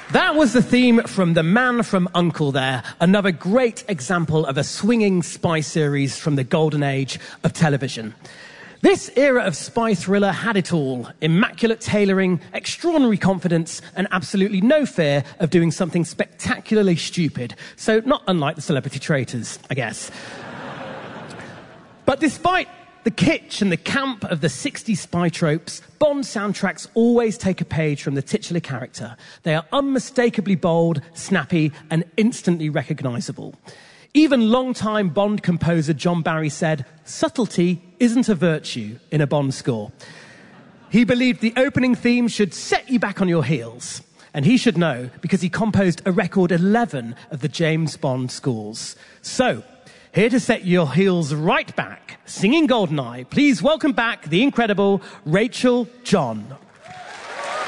That was the theme from The Man from U.N.C.L.E. there. Another great example of a swinging spy series from the golden age of television. This era of spy thriller had it all. Immaculate tailoring, extraordinary confidence, and absolutely no fear of doing something spectacularly stupid. So not unlike the Celebrity Traitors, I guess. But despite the kitsch and the camp of the 60s spy tropes, Bond soundtracks always take a page from the titular character. They are unmistakably bold, snappy, and instantly recognizable. Even longtime Bond composer John Barry said, "Subtlety isn't a virtue in a Bond score." He believed the opening theme should set you back on your heels. And he should know, because he composed a record 11 of the James Bond scores. So, here to set your heels right back, singing GoldenEye, please welcome back the incredible Rachel John.